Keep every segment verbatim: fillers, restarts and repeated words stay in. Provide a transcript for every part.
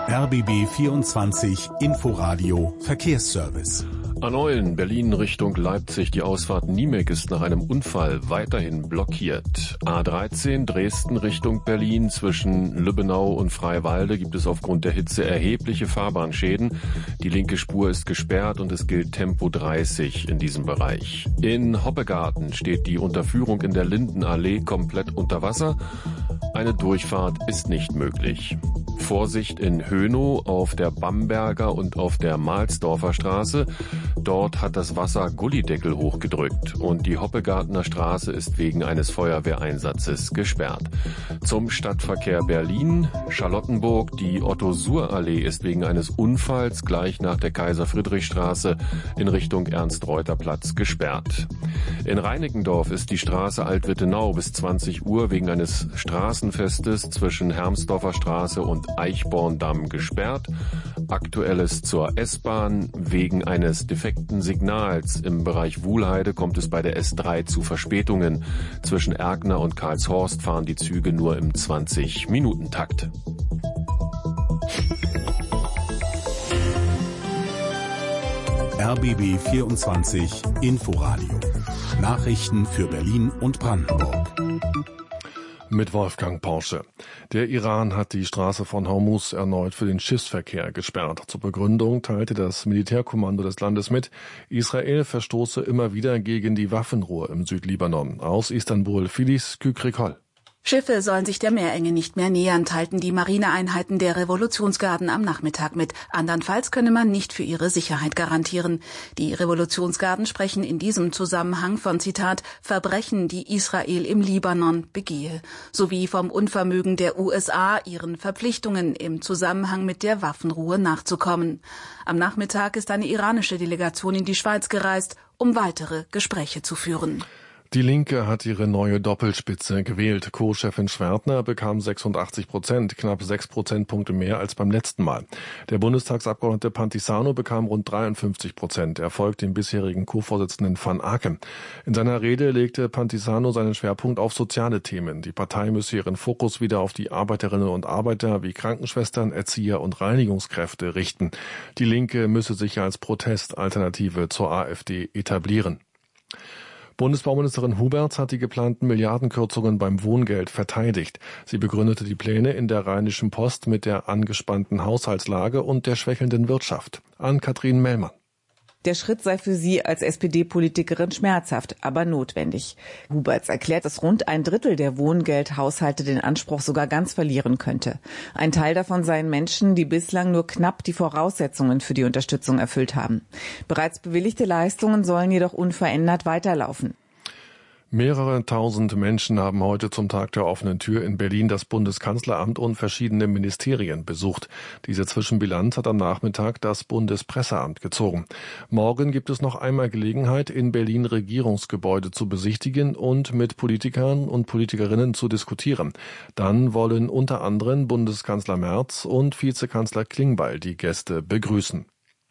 R B B vierundzwanzig Inforadio Verkehrsservice. A neun Berlin Richtung Leipzig. Die Ausfahrt Niemek ist nach einem Unfall weiterhin blockiert. A dreizehn Dresden Richtung Berlin. Zwischen Lübbenau und Freiwalde gibt es aufgrund der Hitze erhebliche Fahrbahnschäden. Die linke Spur ist gesperrt und es gilt Tempo dreißig in diesem Bereich. In Hoppegarten steht die Unterführung in der Lindenallee komplett unter Wasser. Eine Durchfahrt ist nicht möglich. Vorsicht in Hönow auf der Bamberger und auf der Mahlsdorfer Straße. Dort hat das Wasser Gullideckel hochgedrückt und die Hoppegartner Straße ist wegen eines Feuerwehreinsatzes gesperrt. Zum Stadtverkehr Berlin, Charlottenburg, die Otto-Suhr-Allee ist wegen eines Unfalls gleich nach der Kaiser-Friedrich-Straße in Richtung Ernst-Reuter-Platz gesperrt. In Reinickendorf ist die Straße Altwittenau bis zwanzig Uhr wegen eines Straßenfestes zwischen Hermsdorfer Straße und Eichborndamm gesperrt. Aktuelles zur S-Bahn. Wegen eines defekten Signals im Bereich Wuhlheide kommt es bei der S drei zu Verspätungen. Zwischen Erkner und Karlshorst fahren die Züge nur im zwanzig-Minuten-Takt. R B B vierundzwanzig Inforadio. Nachrichten für Berlin und Brandenburg. Mit Wolfgang Porsche. Der Iran hat die Straße von Hormuz erneut für den Schiffsverkehr gesperrt. Zur Begründung teilte das Militärkommando des Landes mit, Israel verstoße immer wieder gegen die Waffenruhe im Südlibanon. Aus Istanbul, Filiz Kükrikol. Schiffe sollen sich der Meerenge nicht mehr nähern, teilten die Marineeinheiten der Revolutionsgarden am Nachmittag mit. Andernfalls könne man nicht für ihre Sicherheit garantieren. Die Revolutionsgarden sprechen in diesem Zusammenhang von, Zitat, Verbrechen, die Israel im Libanon begehe, sowie vom Unvermögen der U S A, ihren Verpflichtungen im Zusammenhang mit der Waffenruhe nachzukommen. Am Nachmittag ist eine iranische Delegation in die Schweiz gereist, um weitere Gespräche zu führen. Die Linke hat ihre neue Doppelspitze gewählt. Co-Chefin Schwertner bekam sechsundachtzig Prozent, knapp sechs Prozentpunkte mehr als beim letzten Mal. Der Bundestagsabgeordnete Pantisano bekam rund dreiundfünfzig Prozent. Er folgt dem bisherigen Co-Vorsitzenden Van Aken. In seiner Rede legte Pantisano seinen Schwerpunkt auf soziale Themen. Die Partei müsse ihren Fokus wieder auf die Arbeiterinnen und Arbeiter wie Krankenschwestern, Erzieher und Reinigungskräfte richten. Die Linke müsse sich als Protestalternative zur AfD etablieren. Bundesbauministerin Huberts hat die geplanten Milliardenkürzungen beim Wohngeld verteidigt. Sie begründete die Pläne in der Rheinischen Post mit der angespannten Haushaltslage und der schwächelnden Wirtschaft. Ann-Kathrin Mellmann. Der Schritt sei für sie als S P D-Politikerin schmerzhaft, aber notwendig. Huberts erklärt, dass rund ein Drittel der Wohngeldhaushalte den Anspruch sogar ganz verlieren könnte. Ein Teil davon seien Menschen, die bislang nur knapp die Voraussetzungen für die Unterstützung erfüllt haben. Bereits bewilligte Leistungen sollen jedoch unverändert weiterlaufen. Mehrere tausend Menschen haben heute zum Tag der offenen Tür in Berlin das Bundeskanzleramt und verschiedene Ministerien besucht. Diese Zwischenbilanz hat am Nachmittag das Bundespresseamt gezogen. Morgen gibt es noch einmal Gelegenheit, in Berlin Regierungsgebäude zu besichtigen und mit Politikern und Politikerinnen zu diskutieren. Dann wollen unter anderem Bundeskanzler Merz und Vizekanzler Klingbeil die Gäste begrüßen.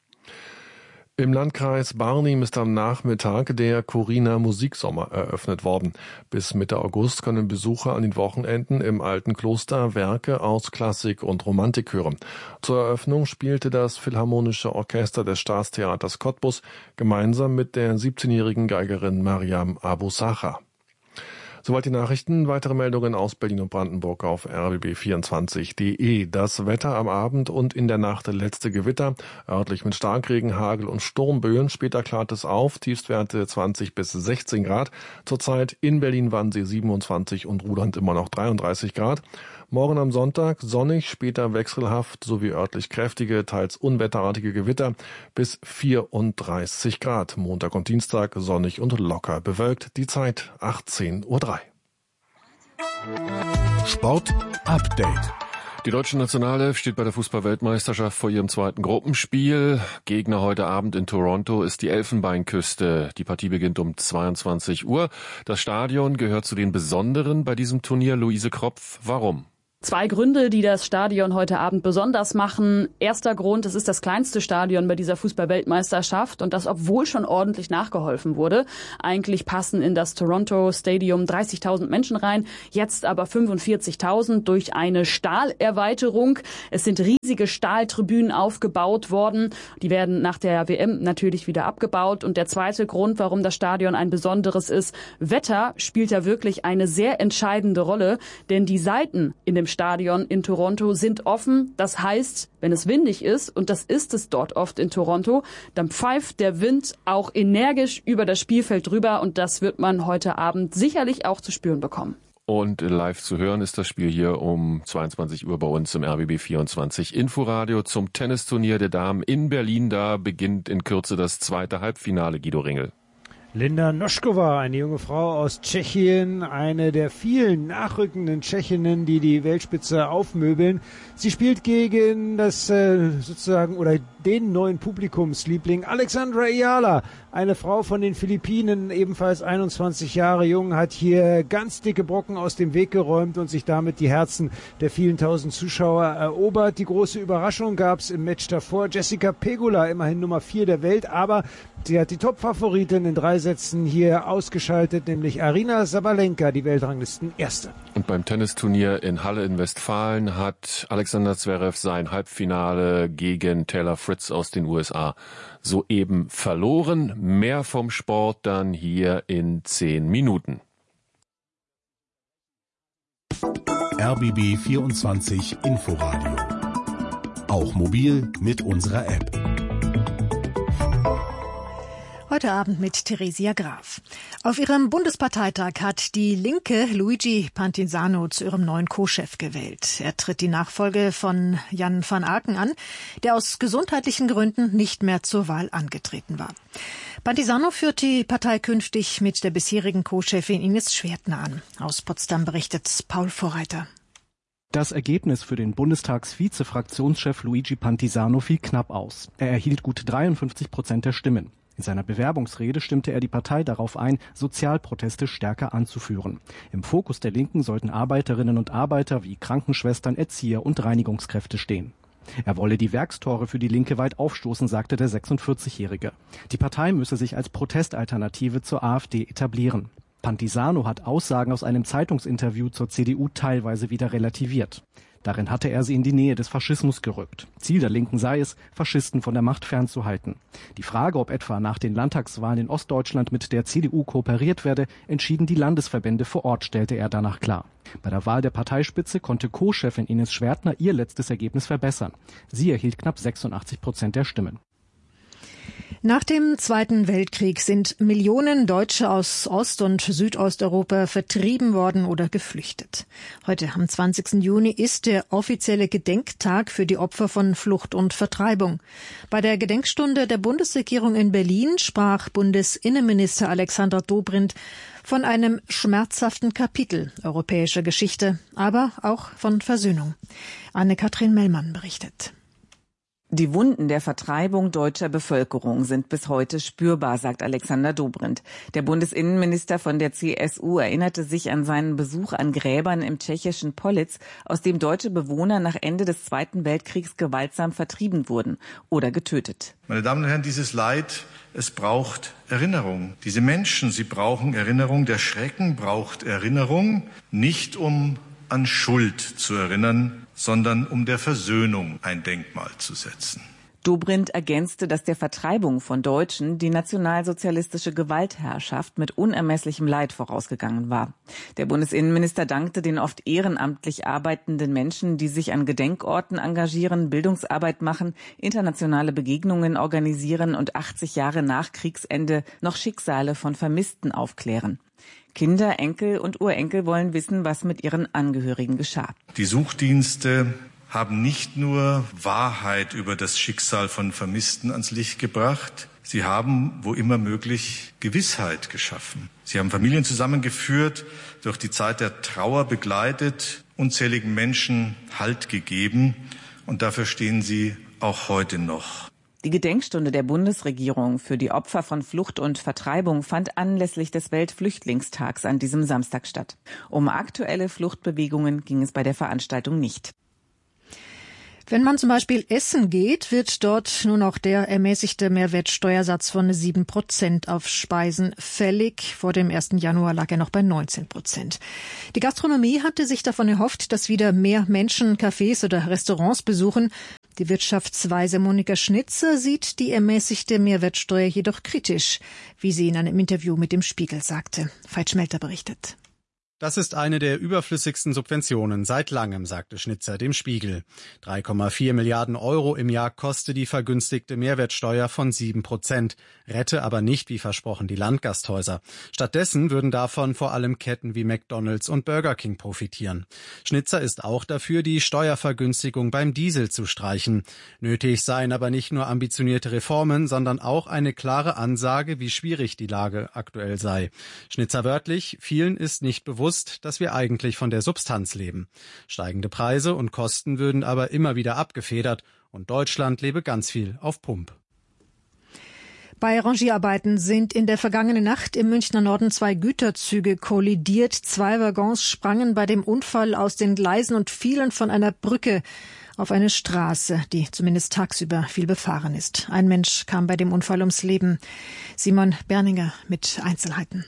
Im Landkreis Barnim ist am Nachmittag der Corina Musiksommer eröffnet worden. Bis Mitte August können Besucher an den Wochenenden im Alten Kloster Werke aus Klassik und Romantik hören. Zur Eröffnung spielte das Philharmonische Orchester des Staatstheaters Cottbus gemeinsam mit der siebzehnjährigen Geigerin Mariam Abu Sacha. Soweit die Nachrichten. Weitere Meldungen aus Berlin und Brandenburg auf r b b vierundzwanzig punkt de. Das Wetter am Abend und in der Nacht letzte Gewitter, örtlich mit Starkregen, Hagel und Sturmböen. Später klart es auf, Tiefstwerte zwanzig bis sechzehn Grad. Zurzeit in Berlin-Wannsee siebenundzwanzig und Ruhland immer noch dreiunddreißig Grad. Morgen am Sonntag sonnig, später wechselhaft sowie örtlich kräftige, teils unwetterartige Gewitter bis vierunddreißig Grad. Montag und Dienstag sonnig und locker bewölkt. Die Zeit achtzehn Uhr drei. Sport Update. Die deutsche Nationalelf steht bei der Fußball-Weltmeisterschaft vor ihrem zweiten Gruppenspiel. Gegner heute Abend in Toronto ist die Elfenbeinküste. Die Partie beginnt um zweiundzwanzig Uhr. Das Stadion gehört zu den Besonderen bei diesem Turnier. Luise Kropf, warum? Zwei Gründe, die das Stadion heute Abend besonders machen. Erster Grund, es ist das kleinste Stadion bei dieser Fußball-Weltmeisterschaft und das, obwohl schon ordentlich nachgeholfen wurde. Eigentlich passen in das Toronto Stadium dreißigtausend Menschen rein, jetzt aber fünfundvierzigtausend durch eine Stahlerweiterung. Es sind riesige Stahltribünen aufgebaut worden. Die werden nach der W M natürlich wieder abgebaut. Und der zweite Grund, warum das Stadion ein besonderes ist, Wetter spielt da wirklich eine sehr entscheidende Rolle, denn die Seiten in dem Stadion in Toronto sind offen. Das heißt, wenn es windig ist, und das ist es dort oft in Toronto, dann pfeift der Wind auch energisch über das Spielfeld drüber und das wird man heute Abend sicherlich auch zu spüren bekommen. Und live zu hören ist das Spiel hier um zweiundzwanzig Uhr bei uns im R B B vierundzwanzig Inforadio zum Tennisturnier der Damen in Berlin. Da beginnt in Kürze das zweite Halbfinale, Guido Ringel. Linda Noschkova, eine junge Frau aus Tschechien, eine der vielen nachrückenden Tschechinnen, die die Weltspitze aufmöbeln. Sie spielt gegen das äh, sozusagen oder den neuen Publikumsliebling Alexandra Ayala, eine Frau von den Philippinen, ebenfalls einundzwanzig Jahre jung, hat hier ganz dicke Brocken aus dem Weg geräumt und sich damit die Herzen der vielen tausend Zuschauer erobert. Die große Überraschung gab es im Match davor. Jessica Pegula, immerhin Nummer vier der Welt, aber sie hat die Top-Favoritin in drei Sätzen hier ausgeschaltet, nämlich Aryna Sabalenka, die Weltranglisten-Erste. Und beim Tennisturnier in Halle in Westfalen hat Alexander Zverev sein Halbfinale gegen Taylor Fritz aus den U S A soeben verloren. Mehr vom Sport dann hier in zehn Minuten. R B B vierundzwanzig Inforadio. Auch mobil mit unserer App. Heute Abend mit Theresia Graf. Auf ihrem Bundesparteitag hat die Linke Luigi Pantisano zu ihrem neuen Co-Chef gewählt. Er tritt die Nachfolge von Jan van Aken an, der aus gesundheitlichen Gründen nicht mehr zur Wahl angetreten war. Pantisano führt die Partei künftig mit der bisherigen Co-Chefin Ines Schwertner an. Aus Potsdam berichtet Paul Vorreiter. Das Ergebnis für den Bundestags-Vize-Fraktionschef Luigi Pantisano fiel knapp aus. Er erhielt gut dreiundfünfzig Prozent der Stimmen. In seiner Bewerbungsrede stimmte er die Partei darauf ein, Sozialproteste stärker anzuführen. Im Fokus der Linken sollten Arbeiterinnen und Arbeiter wie Krankenschwestern, Erzieher und Reinigungskräfte stehen. Er wolle die Werkstore für die Linke weit aufstoßen, sagte der sechsundvierzigjährige. Die Partei müsse sich als Protestalternative zur AfD etablieren. Pantisano hat Aussagen aus einem Zeitungsinterview zur C D U teilweise wieder relativiert. Darin hatte er sie in die Nähe des Faschismus gerückt. Ziel der Linken sei es, Faschisten von der Macht fernzuhalten. Die Frage, ob etwa nach den Landtagswahlen in Ostdeutschland mit der C D U kooperiert werde, entschieden die Landesverbände vor Ort, stellte er danach klar. Bei der Wahl der Parteispitze konnte Co-Chefin Ines Schwertner ihr letztes Ergebnis verbessern. Sie erhielt knapp sechsundachtzig Prozent der Stimmen. Nach dem Zweiten Weltkrieg sind Millionen Deutsche aus Ost- und Südosteuropa vertrieben worden oder geflüchtet. Heute am zwanzigsten Juni ist der offizielle Gedenktag für die Opfer von Flucht und Vertreibung. Bei der Gedenkstunde der Bundesregierung in Berlin sprach Bundesinnenminister Alexander Dobrindt von einem schmerzhaften Kapitel europäischer Geschichte, aber auch von Versöhnung. Anne-Kathrin Mellmann berichtet. Die Wunden der Vertreibung deutscher Bevölkerung sind bis heute spürbar, sagt Alexander Dobrindt. Der Bundesinnenminister von der C S U erinnerte sich an seinen Besuch an Gräbern im tschechischen Polic, aus dem deutsche Bewohner nach Ende des Zweiten Weltkriegs gewaltsam vertrieben wurden oder getötet. Meine Damen und Herren, dieses Leid, es braucht Erinnerung. Diese Menschen, sie brauchen Erinnerung. Der Schrecken braucht Erinnerung, nicht um an Schuld zu erinnern, sondern um der Versöhnung ein Denkmal zu setzen. Dobrindt ergänzte, dass der Vertreibung von Deutschen die nationalsozialistische Gewaltherrschaft mit unermesslichem Leid vorausgegangen war. Der Bundesinnenminister dankte den oft ehrenamtlich arbeitenden Menschen, die sich an Gedenkorten engagieren, Bildungsarbeit machen, internationale Begegnungen organisieren und achtzig Jahre nach Kriegsende noch Schicksale von Vermissten aufklären. Kinder, Enkel und Urenkel wollen wissen, was mit ihren Angehörigen geschah. Die Suchdienste haben nicht nur Wahrheit über das Schicksal von Vermissten ans Licht gebracht, sie haben, wo immer möglich, Gewissheit geschaffen. Sie haben Familien zusammengeführt, durch die Zeit der Trauer begleitet, unzähligen Menschen Halt gegeben und dafür stehen sie auch heute noch. Die Gedenkstunde der Bundesregierung für die Opfer von Flucht und Vertreibung fand anlässlich des Weltflüchtlingstags an diesem Samstag statt. Um aktuelle Fluchtbewegungen ging es bei der Veranstaltung nicht. Wenn man zum Beispiel essen geht, wird dort nur noch der ermäßigte Mehrwertsteuersatz von sieben Prozent auf Speisen fällig. Vor dem ersten Januar lag er noch bei neunzehn Prozent. Die Gastronomie hatte sich davon erhofft, dass wieder mehr Menschen Cafés oder Restaurants besuchen. Die Wirtschaftsweise Monika Schnitzer sieht die ermäßigte Mehrwertsteuer jedoch kritisch, wie sie in einem Interview mit dem Spiegel sagte. Veit Schmelter berichtet. Das ist eine der überflüssigsten Subventionen seit langem, sagte Schnitzer dem Spiegel. drei Komma vier Milliarden Euro im Jahr koste die vergünstigte Mehrwertsteuer von sieben Prozent, rette aber nicht, wie versprochen, die Landgasthäuser. Stattdessen würden davon vor allem Ketten wie McDonald's und Burger King profitieren. Schnitzer ist auch dafür, die Steuervergünstigung beim Diesel zu streichen. Nötig seien aber nicht nur ambitionierte Reformen, sondern auch eine klare Ansage, wie schwierig die Lage aktuell sei. Schnitzer wörtlich: Vielen ist nicht bewusst, dass wir eigentlich von der Substanz leben. Steigende Preise und Kosten würden aber immer wieder abgefedert und Deutschland lebe ganz viel auf Pump. Bei Rangierarbeiten sind in der vergangenen Nacht im Münchner Norden zwei Güterzüge kollidiert. Zwei Waggons sprangen bei dem Unfall aus den Gleisen und fielen von einer Brücke auf eine Straße, die zumindest tagsüber viel befahren ist. Ein Mensch kam bei dem Unfall ums Leben. Simon Berninger mit Einzelheiten.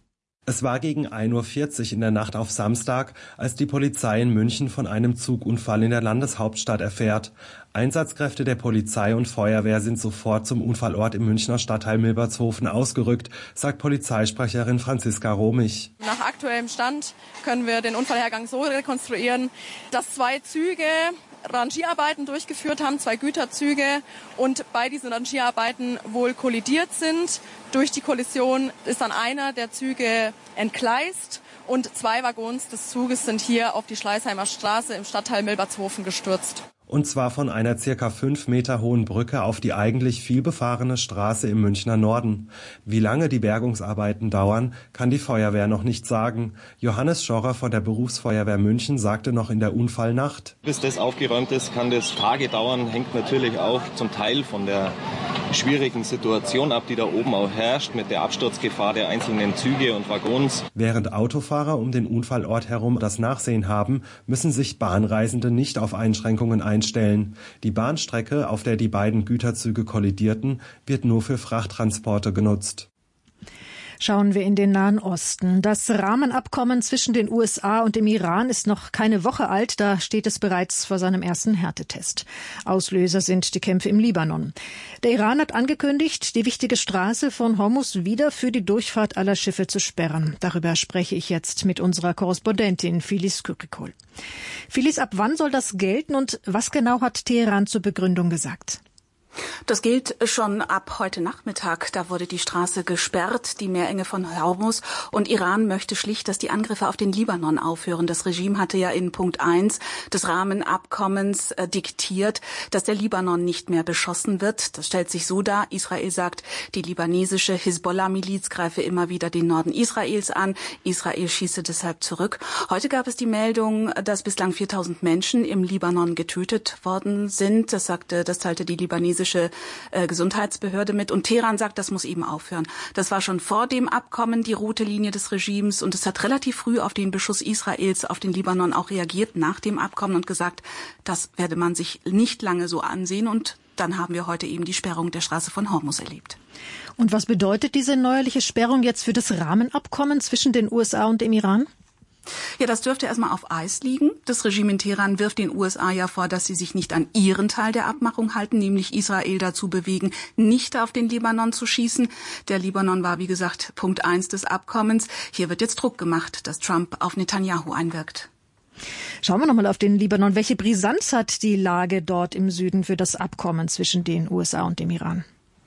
Es war gegen ein Uhr vierzig in der Nacht auf Samstag, als die Polizei in München von einem Zugunfall in der Landeshauptstadt erfährt. Einsatzkräfte der Polizei und Feuerwehr sind sofort zum Unfallort im Münchner Stadtteil Milbertshofen ausgerückt, sagt Polizeisprecherin Franziska Romich. Nach aktuellem Stand können wir den Unfallhergang so rekonstruieren, dass zwei Züge Rangierarbeiten durchgeführt haben, zwei Güterzüge, und bei diesen Rangierarbeiten wohl kollidiert sind. Durch die Kollision ist dann einer der Züge entgleist und zwei Waggons des Zuges sind hier auf die Schleißheimer Straße im Stadtteil Milbertshofen gestürzt. Und zwar von einer circa fünf Meter hohen Brücke auf die eigentlich viel befahrene Straße im Münchner Norden. Wie lange die Bergungsarbeiten dauern, kann die Feuerwehr noch nicht sagen. Johannes Schorrer von der Berufsfeuerwehr München sagte noch in der Unfallnacht: Bis das aufgeräumt ist, kann das Tage dauern, hängt natürlich auch zum Teil von der schwierigen Situation ab, die da oben auch herrscht, mit der Absturzgefahr der einzelnen Züge und Waggons. Während Autofahrer um den Unfallort herum das Nachsehen haben, müssen sich Bahnreisende nicht auf Einschränkungen einstellen. Die Bahnstrecke, auf der die beiden Güterzüge kollidierten, wird nur für Frachttransporte genutzt. Schauen wir in den Nahen Osten. Das Rahmenabkommen zwischen den U S A und dem Iran ist noch keine Woche alt. Da steht es bereits vor seinem ersten Härtetest. Auslöser sind die Kämpfe im Libanon. Der Iran hat angekündigt, die wichtige Straße von Hormuz wieder für die Durchfahrt aller Schiffe zu sperren. Darüber spreche ich jetzt mit unserer Korrespondentin Filiz Kyrikol. Filiz, ab wann soll das gelten und was genau hat Teheran zur Begründung gesagt? Das gilt schon ab heute Nachmittag. Da wurde die Straße gesperrt, die Meerenge von Hormuz. Und Iran möchte schlicht, dass die Angriffe auf den Libanon aufhören. Das Regime hatte ja in Punkt eins des Rahmenabkommens äh, diktiert, dass der Libanon nicht mehr beschossen wird. Das stellt sich so dar. Israel sagt, die libanesische Hisbollah-Miliz greife immer wieder den Norden Israels an. Israel schieße deshalb zurück. Heute gab es die Meldung, dass bislang viertausend Menschen im Libanon getötet worden sind. Das sagte, das teilte die libanesische Gesundheitsbehörde mit. Und Teheran sagt, das muss eben aufhören. Das war schon vor dem Abkommen die rote Linie des Regimes. Und es hat relativ früh auf den Beschuss Israels auf den Libanon auch reagiert nach dem Abkommen und gesagt, das werde man sich nicht lange so ansehen. Und dann haben wir heute eben die Sperrung der Straße von Hormuz erlebt. Und was bedeutet diese neuerliche Sperrung jetzt für das Rahmenabkommen zwischen den U S A und dem Iran? Ja, das dürfte erstmal auf Eis liegen. Das Regime in Teheran wirft den U S A ja vor, dass sie sich nicht an ihren Teil der Abmachung halten, nämlich Israel dazu bewegen, nicht auf den Libanon zu schießen. Der Libanon war, wie gesagt, Punkt eins des Abkommens. Hier wird jetzt Druck gemacht, dass Trump auf Netanyahu einwirkt. Schauen wir nochmal auf den Libanon. Welche Brisanz hat die Lage dort im Süden für das Abkommen zwischen den U S A und dem Iran?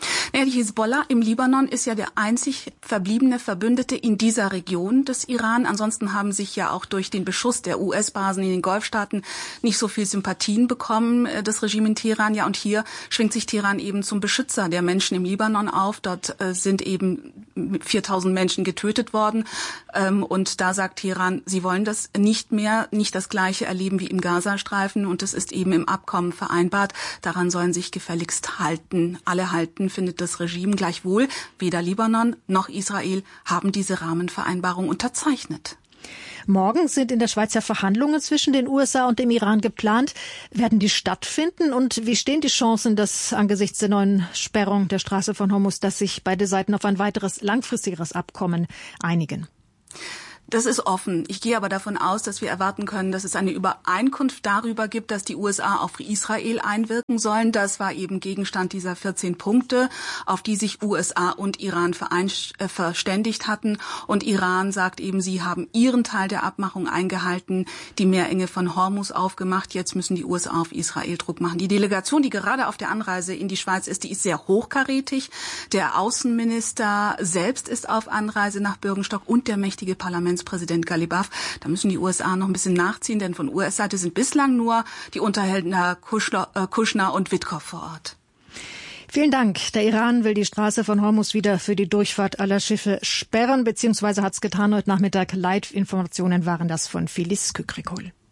Ja, die Hisbollah im Libanon ist ja der einzig verbliebene Verbündete in dieser Region des Iran. Ansonsten haben sich ja auch durch den Beschuss der U S-Basen in den Golfstaaten nicht so viel Sympathien bekommen, das Regime in Teheran. Ja, und hier schwingt sich Teheran eben zum Beschützer der Menschen im Libanon auf. Dort äh, sind eben viertausend Menschen getötet worden. Ähm, und da sagt Teheran, sie wollen das nicht mehr, nicht das Gleiche erleben wie im Gazastreifen. Und es ist eben im Abkommen vereinbart. Daran sollen sich gefälligst halten, alle halten, findet das Regime. Gleichwohl, weder Libanon noch Israel haben diese Rahmenvereinbarung unterzeichnet. Morgen sind in der Schweiz ja Verhandlungen zwischen den U S A und dem Iran geplant. Werden die stattfinden? Und wie stehen die Chancen, dass angesichts der neuen Sperrung der Straße von Hormuz, dass sich beide Seiten auf ein weiteres langfristigeres Abkommen einigen? Das ist offen. Ich gehe aber davon aus, dass wir erwarten können, dass es eine Übereinkunft darüber gibt, dass die U S A auf Israel einwirken sollen. Das war eben Gegenstand dieser vierzehn Punkte, auf die sich U S A und Iran äh, verständigt hatten. Und Iran sagt eben, sie haben ihren Teil der Abmachung eingehalten, die Meerenge von Hormuz aufgemacht. Jetzt müssen die U S A auf Israel Druck machen. Die Delegation, die gerade auf der Anreise in die Schweiz ist, die ist sehr hochkarätig. Der Außenminister selbst ist auf Anreise nach Bürgenstock und der mächtige Parlament Präsident Galibaf. Da müssen die U S A noch ein bisschen nachziehen, denn von U S-Seite sind bislang nur die Unterhändler Kushner, äh, Kushner und Witkow vor Ort. Vielen Dank. Der Iran will die Straße von Hormuz wieder für die Durchfahrt aller Schiffe sperren, beziehungsweise hat es getan heute Nachmittag. Live-Informationen waren das von Felice Kükrikol.